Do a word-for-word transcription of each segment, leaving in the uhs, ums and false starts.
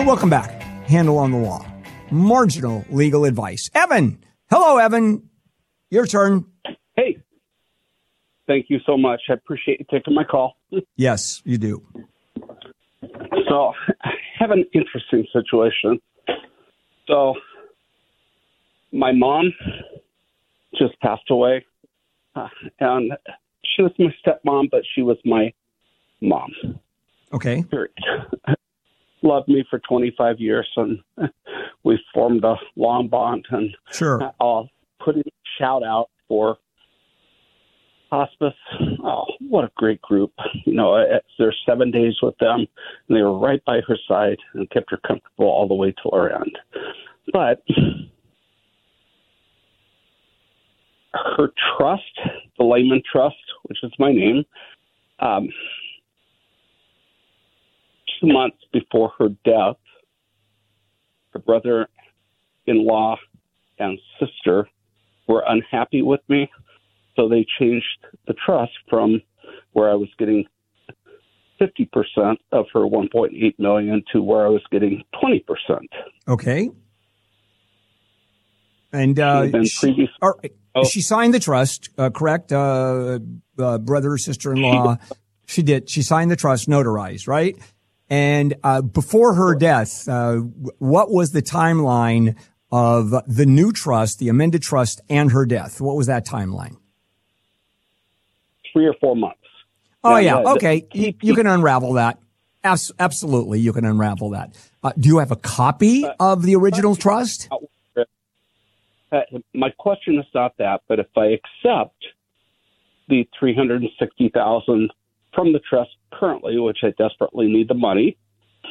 welcome back. Handle on the Law. Marginal legal advice. Evan. Hello, Evan. Your turn. Hey. Thank you so much. I appreciate you taking my call. Yes, you do. So I have an interesting situation. So my mom just passed away. Uh, and she was my stepmom, but she was my mom. Okay. Period. Loved me for twenty-five years, and we formed a long bond. And sure. I'll put in a shout out for hospice. Oh, what a great group. You know, there's seven days with them, and they were right by her side and kept her comfortable all the way till her end. But her trust, the Lehman Trust, which is my name, um, two months before her death, her brother-in-law and sister were unhappy with me, so they changed the trust from where I was getting fifty percent of her one point eight million dollars to where I was getting twenty percent. Okay. And uh, she, previous- or, oh. she signed the trust, uh, correct? Uh, uh, brother or sister-in-law. She, she did. She signed the trust, notarized, right? And uh, before her death, uh, what was the timeline of the new trust, the amended trust, and her death? What was that timeline? Three or four months. Oh, and, yeah. Uh, okay. The, you, you can unravel that. Abs- absolutely. You can unravel that. Uh, do you have a copy uh, of the original trust? Uh, my question is not that, but if I accept the three hundred sixty thousand dollars from the trust currently, which I desperately need the money,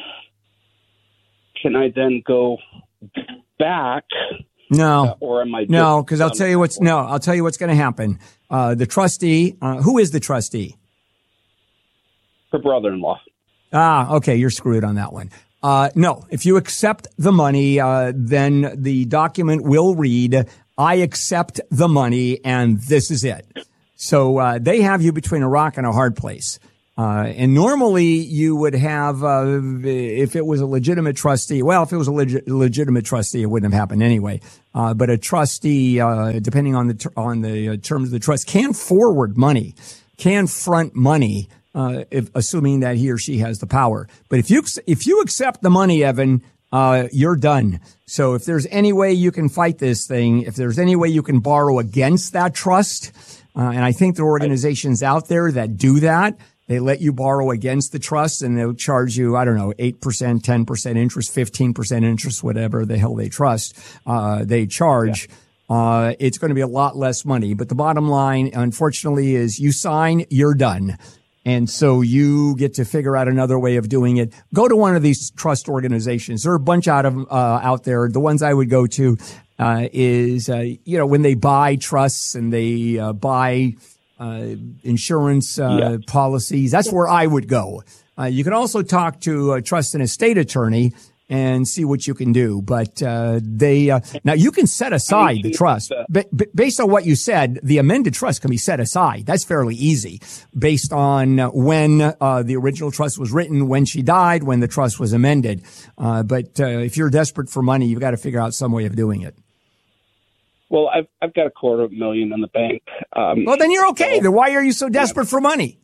can I then go back? No, uh, or am I? No, because I'll tell you what's no. I'll tell you what's going to happen. Uh, the trustee. Uh, who is the trustee? Her brother-in-law. Ah, okay. You're screwed on that one. Uh, no, if you accept the money, uh, then the document will read, I accept the money, and this is it. So, uh, they have you between a rock and a hard place. Uh, and normally you would have, uh, if it was a legitimate trustee, well, if it was a leg- legitimate trustee, it wouldn't have happened anyway. Uh, but a trustee, uh, depending on the, ter- on the uh, terms of the trust, can forward money, can front money. Uh, if, assuming that he or she has the power. But if you if you accept the money, Evan, uh, you're done. So if there's any way you can fight this thing, if there's any way you can borrow against that trust, uh, and I think there are organizations out there that do that, they let you borrow against the trust and they'll charge you, I don't know, eight percent, ten percent interest, fifteen percent interest, whatever the hell they trust, uh, they charge. Yeah. Uh, it's going to be a lot less money. But the bottom line, unfortunately, is you sign, you're done. And so you get to figure out another way of doing it. Go to one of these trust organizations. There are a bunch out of uh, out there. The ones I would go to uh, is, uh, you know, when they buy trusts and they uh, buy uh, insurance uh, yeah. policies. That's where I would go. Uh, you can also talk to a trust and estate attorney and see what you can do. But uh, they uh, now you can set aside the trust. B- b- based on what you said, the amended trust can be set aside. That's fairly easy based on when uh, the original trust was written, when she died, when the trust was amended. Uh, but uh, if you're desperate for money, you've got to figure out some way of doing it. Well, I've, I've got a quarter of a million in the bank. Um, well, then you're okay. So, then why are you so desperate yeah. for money?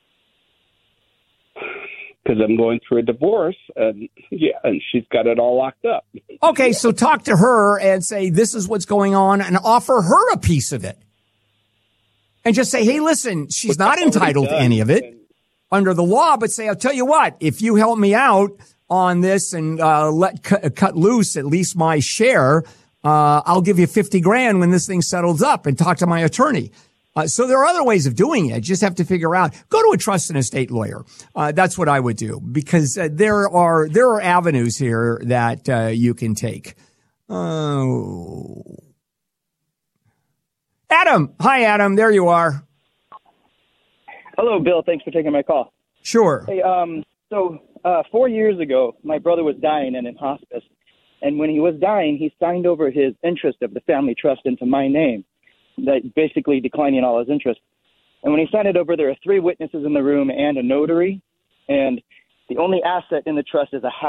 Because I'm going through a divorce, and yeah, and she's got it all locked up. Okay, so talk to her and say, this is what's going on, and offer her a piece of it. And just say, hey, listen, she's not entitled to any of it under the law, but say, I'll tell you what, if you help me out on this and uh, let cu- cut loose at least my share, uh, I'll give you fifty grand when this thing settles up, and talk to my attorney. Uh, so there are other ways of doing it. You just have to figure out, go to a trust and estate lawyer. Uh, that's what I would do, because uh, there are, there are avenues here that, uh, you can take. Oh, Adam. Hi, Adam. There you are. Hello, Bill. Thanks for taking my call. Sure. Hey, um, so, uh, four years ago, my brother was dying and in hospice. And when he was dying, he signed over his interest of the family trust into my name, that basically declining all his interest. And when he signed it over, there are three witnesses in the room and a notary. And the only asset in the trust is a house.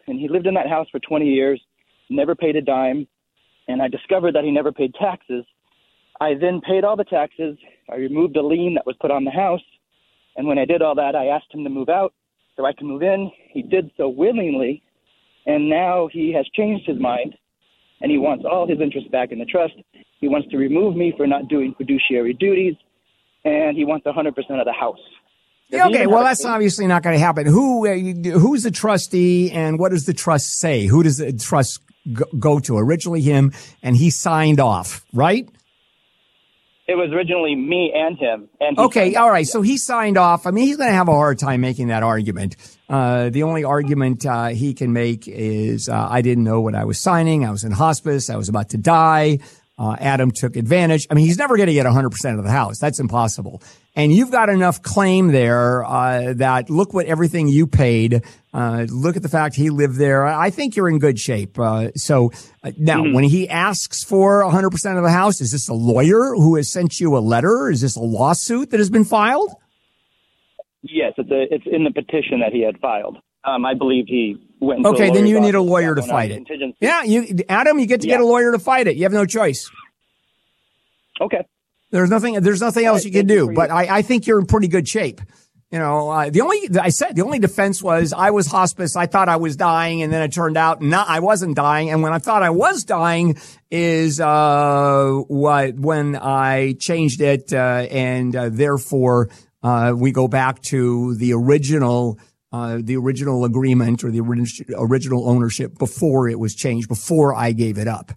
and he lived in that house for twenty years, never paid a dime, and I discovered that he never paid taxes. I then paid all the taxes. I removed a lien that was put on the house, and when I did all that, I asked him to move out so I could move in. He did so willingly, and now he has changed his mind, and he wants all his interest back in the trust. He wants to remove me for not doing fiduciary duties, and he wants one hundred percent of the house. Yeah, okay, well, that's obviously not going to happen. Who uh, Who's the trustee, and what does the trust say? Who does the trust go, go to? Originally him, and he signed off, right? It was originally me and him. And okay, all right. So he signed off. I mean, he's going to have a hard time making that argument. Uh, the only argument uh, he can make is, uh, I didn't know what I was signing. I was in hospice. I was about to die. Uh, Adam took advantage. I mean, he's never going to get one hundred percent of the house. That's impossible. And you've got enough claim there uh, that look what everything you paid. Uh, look at the fact he lived there. I think you're in good shape. Uh, so uh, now, mm-hmm. when he asks for one hundred percent of the house, is this a lawyer who has sent you a letter? Is this a lawsuit that has been filed? Yes, it's, a, it's in the petition that he had filed. Um, I believe he went. Okay, to then you need a lawyer to fight it. Yeah, you, Adam, you get to yeah. get a lawyer to fight it. You have no choice. Okay. There's nothing. There's nothing else you can do. But I, I think you're in pretty good shape. You know, uh, the only I said the only defense was I was hospice. I thought I was dying, and then it turned out not. I wasn't dying. And when I thought I was dying is uh what when I changed it, uh, and uh, therefore uh we go back to the original. Uh, the original agreement or the original ownership before it was changed, before I gave it up.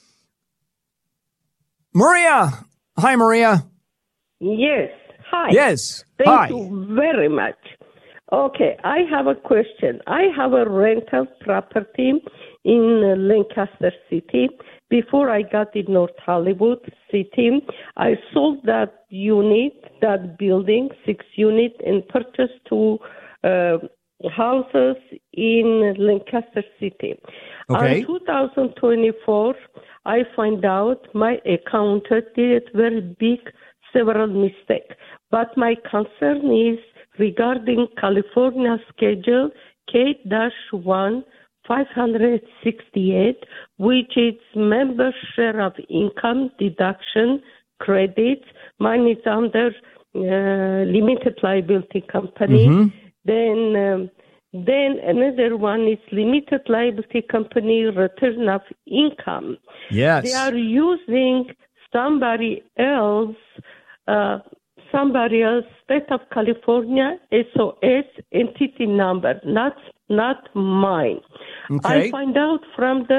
Maria. Hi, Maria. Yes. Hi. Yes. Thank Hi. you very much. Okay. I have a question. I have a rental property in Lancaster City. Before I got in North Hollywood City, I sold that unit, that building, six unit, and purchased two Uh, houses in Lancaster City. Okay. In two thousand twenty-four, I find out my accountant did very big, several mistakes. But my concern is regarding California Schedule K one five sixty-eight, which is member share of income deduction credits. Mine is under uh, limited liability company. Mm-hmm. Then, um, then another one is limited liability company return of income. Yes, they are using somebody else, uh, somebody else, state of California S O S entity number, not not mine. Okay. I find out from the